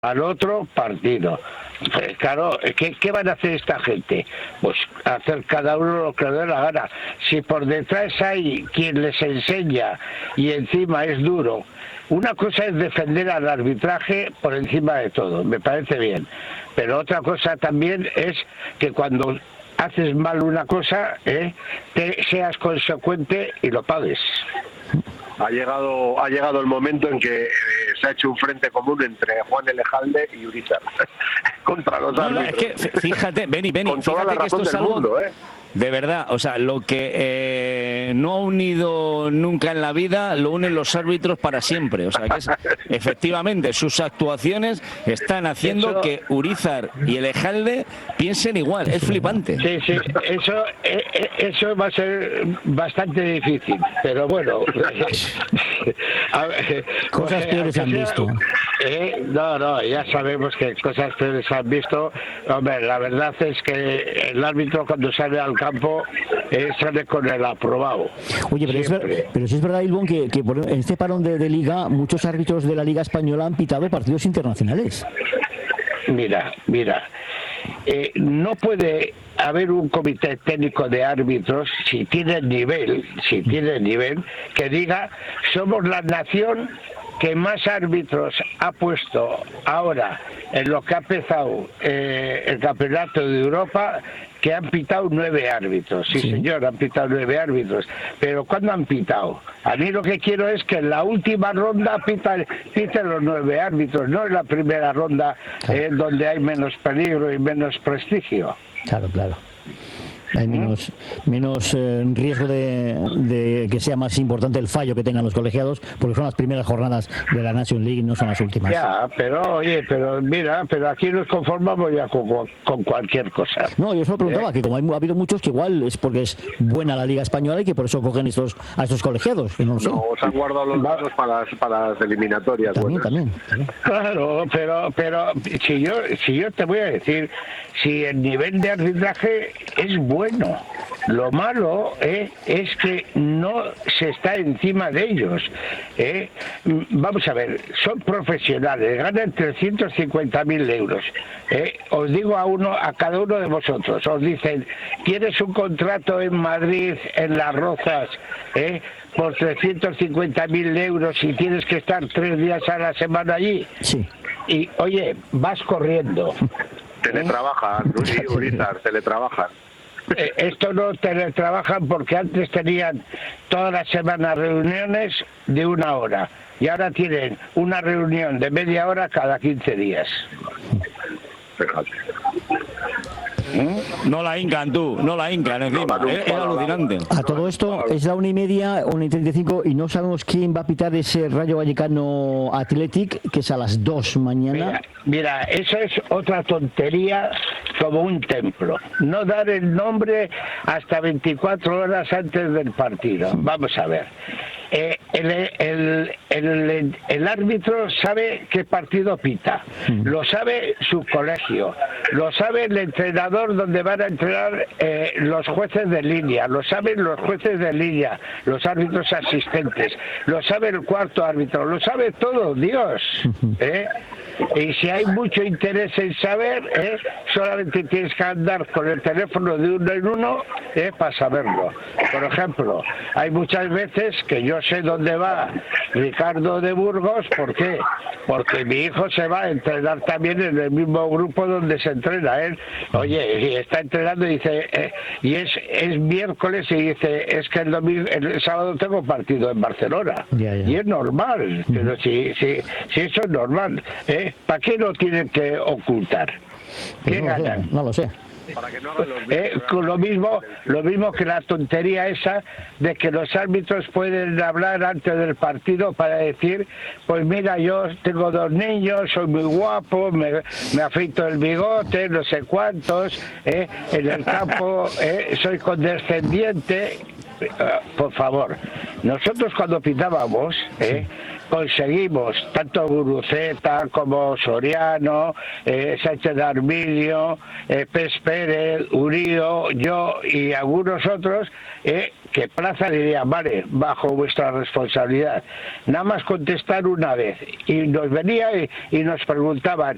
al otro partido. Pues claro, ¿qué van a hacer esta gente? Pues hacer cada uno lo que le dé la gana. Si por detrás hay quien les enseña y encima es duro, una cosa es defender al arbitraje por encima de todo, me parece bien, pero otra cosa también es que cuando haces mal una cosa, te seas consecuente y lo pagues. Ha llegado el momento en que se ha hecho un frente común entre Juan Elejalde y Urizar contra los árbitros. Es que, fíjate, Beni, con toda la que esto razón es del algo mundo, de verdad, o sea, lo que no ha unido nunca en la vida lo unen los árbitros para siempre. O sea, que efectivamente sus actuaciones están haciendo que Urizar y Elejalde piensen igual. Es flipante. Sí, eso va a ser bastante difícil, pero bueno. A ver, cosas peores han visto. No, ya sabemos que cosas peores han visto. Hombre, la verdad es que el árbitro cuando sale al campo sale con el aprobado. Oye, pero sí es verdad, Ilbón, que en este parón de liga muchos árbitros de la Liga Española han pitado partidos internacionales. Mira, no puede haber un comité técnico de árbitros si tiene nivel, que diga somos la nación que más árbitros ha puesto ahora en lo que ha empezado el campeonato de Europa, que han pitado 9 árbitros. Sí, señor, han pitado 9 árbitros. Pero ¿cuándo han pitado? A mí lo que quiero es que en la última ronda piten los 9 árbitros, no en la primera ronda, donde hay menos peligro y menos prestigio. Claro. Hay menos riesgo de que sea más importante el fallo que tengan los colegiados, porque son las primeras jornadas de la Nation League, no son las últimas. Ya, pero aquí nos conformamos ya con cualquier cosa. No, yo solo preguntaba que como ha habido muchos que igual es porque es buena la Liga Española y que por eso cogen a estos colegiados, que no lo sé. No, se han guardado los datos para las eliminatorias. También. Claro, pero si yo te voy a decir, si el nivel de arbitraje es bueno, lo malo es que no se está encima de ellos. Vamos a ver, son profesionales, ganan 350.000 euros. Os digo a cada uno de vosotros, os dicen, ¿quieres un contrato en Madrid, en Las Rozas, por 350.000 euros y tienes que estar 3 días a la semana allí? Sí. Y, oye, vas corriendo. Teletrabajan, Urizar, teletrabajan. Esto no teletrabajan porque antes tenían todas las semanas reuniones de 1 hora y ahora tienen una reunión de media hora cada 15 días. No la hincan encima. Es alucinante. A todo esto es la 1:30, 1:35 y no sabemos quién va a pitar ese Rayo Vallecano Athletic, que es a las 2 mañana. Mira, eso es otra tontería como un templo. No dar el nombre hasta 24 horas antes del partido. Vamos a ver. El árbitro sabe qué partido pita, lo sabe su colegio, lo sabe el entrenador donde van a entrenar los jueces de línea, lo saben los jueces de línea, los árbitros asistentes, lo sabe el cuarto árbitro, lo sabe todo, Dios. Y si hay mucho interés en saber, solamente tienes que andar con el teléfono de uno en uno para saberlo. Por ejemplo, hay muchas veces que yo sé dónde va Ricardo de Burgos. ¿Por qué? Porque mi hijo se va a entrenar también en el mismo grupo donde se entrena él. Oye, y está entrenando y dice, y es miércoles y dice, es que el sábado tengo partido en Barcelona. Y es normal, pero si eso es normal, ¿para qué lo tienen que ocultar? ¿Qué ganan? No lo sé. Para que no hagan los lo mismo que la tontería esa de que los árbitros pueden hablar antes del partido para decir, pues mira, yo tengo 2 niños, soy muy guapo, me afeito el bigote, no sé cuántos, en el campo soy condescendiente. Por favor, nosotros cuando pitábamos, conseguimos, tanto Guruceta como Soriano, Sánchez de Arminio, Pes Pérez, Urío, yo y algunos otros, que Plaza diría, vale, bajo vuestra responsabilidad. Nada más contestar una vez. Y nos venía y nos preguntaban,